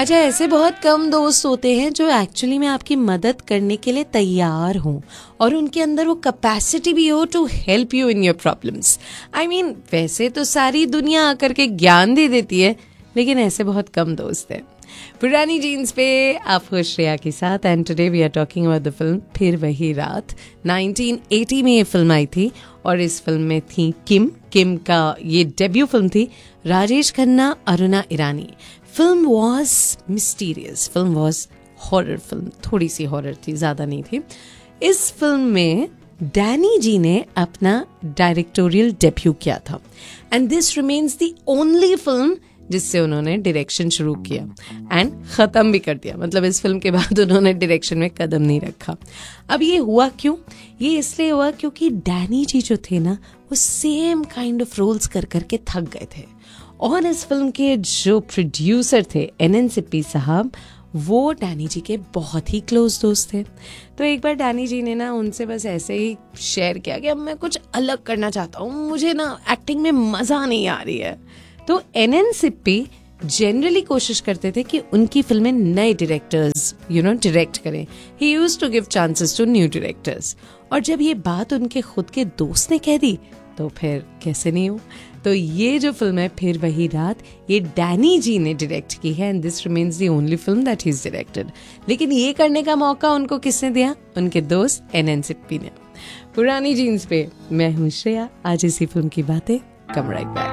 अच्छा, ऐसे बहुत कम दोस्त होते हैं जो एक्चुअली में आपकी मदद करने के लिए तैयार हों और उनके अंदर वो कैपेसिटी भी हो to help you in your problems. I mean, वैसे तो सारी दुनिया आकर के ज्ञान दे देती है, लेकिन ऐसे बहुत कम दोस्त हैं। पुरानी जीन्स पे आप हो श्रेया के साथ, and today we are talking about the film फिर वही रात। 1980 में ये फिल्म आई थी और इस फिल्म में थी किम का ये डेब्यू फिल्म थी। राजेश खन्ना, अरुणा ईरानी। Film was mysterious, film was horror film, थोड़ी सी हॉरर थी, ज़्यादा नहीं थी। इस फिल्म में डैनी जी ने अपना डायरेक्टोरियल डेब्यू किया था and this remains the only film जिससे उन्होंने डायरेक्शन शुरू किया एंड ख़त्म भी कर दिया। मतलब इस फिल्म के बाद उन्होंने डायरेक्शन में कदम नहीं रखा। अब ये हुआ क्यों? ये इसलिए हुआ क्योंकि डैनी जी जो थे ना, वो सेम काइंड ऑफ रोल्स कर करके थक गए थे और इस फिल्म के जो प्रोड्यूसर थे एनएन सिप्पी साहब, वो डैनी जी के बहुत ही क्लोज दोस्त थे। तो एक बार डैनी जी ने ना उनसे बस ऐसे ही शेयर किया कि अब मैं कुछ अलग करना चाहता हूँ, मुझे ना एक्टिंग में मज़ा नहीं आ रही है। तो एनएन सिप्पी जनरली कोशिश करते थे कि उनकी फिल्में नए डायरेक्टर्स डायरेक्ट करें। ही used to give chances to new directors. और जब ये बात उनके खुद के दोस्त ने कह दी तो फिर कैसे नहीं हो। तो ये जो फिल्म है फिर वही रात, ये डैनी जी ने डायरेक्ट की है and this remains the only film that he is directed. लेकिन ये करने का मौका उनको किसने दिया? उनके दोस्त एनएन सिप्पी ने। पुरानी जीन्स पे मैं हूँ श्रेया, आज इसी फिल्म की बातें। कम राइट बैक।